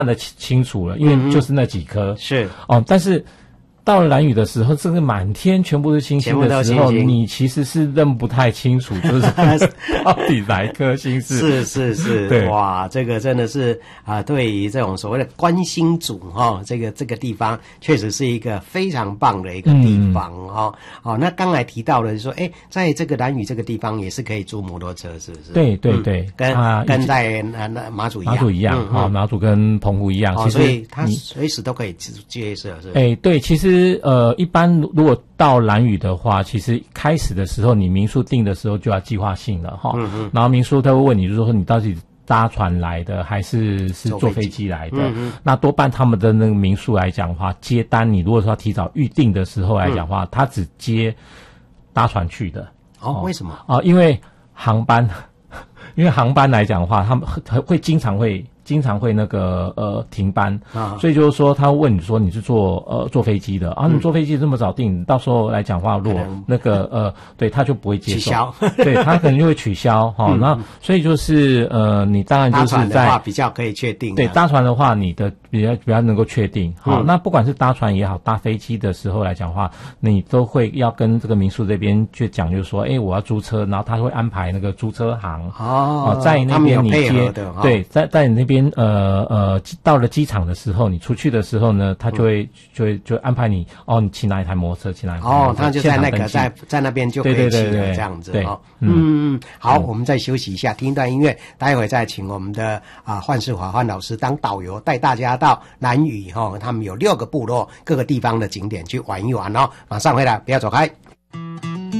的清楚了，因为就是那几颗是但是到了兰屿的时候，这个满天全部是星星的时候，你其实是认不太清楚，就是到底哪一颗星是， 对， 哇，这个真的是对于这种所谓的观星组这个地方确实是一个非常棒的一个地方那刚才提到了说，在这个兰屿这个地方也是可以租摩托车，是不是？ 对， 跟在马祖一样， 马祖跟澎湖一样，其实所以它随时都可以接设，是不是？对，其实一般如果到兰屿的话，其实开始的时候你民宿订的时候就要计划性了然后民宿他会问你，就是说你到底搭船来的还是坐飞机来的那多半他们的那个民宿来讲的话，接单你如果说要提早预定的时候来讲的话，他只接搭船去的为什么因为航班来讲的话，他们会经常会那个停班所以就是说他会问你说你是坐飞机的你坐飞机这么早订，到时候来讲的话，如果那个对他就不会接受， 取消对他可能就会取消那所以就是你当然就是在搭船的话比较可以确定对，搭船的话你的比较能够确定那不管是搭船也好，搭飞机的时候来讲的话，你都会要跟这个民宿这边去讲，就是说我要租车，然后他会安排那个租车行在那边你接对，在你那边到了机场的时候，你出去的时候呢，他就会安排你你骑哪一台摩托车，骑哪一台摩托车他就在那个在那边就可以骑了，这样子好，我们再休息一下，听一段音乐，待会再请我们的幻世华幻老师当导游，带大家到兰屿他们有6个部落各个地方的景点去玩一玩马上回来，不要走开。